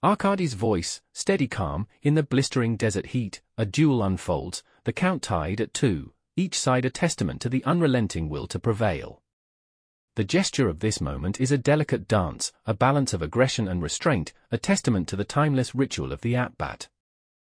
Arkady's voice, steady calm, in the blistering desert heat, a duel unfolds, the count tied at 2, each side a testament to the unrelenting will to prevail. The gesture of this moment is a delicate dance, a balance of aggression and restraint, a testament to the timeless ritual of the at-bat.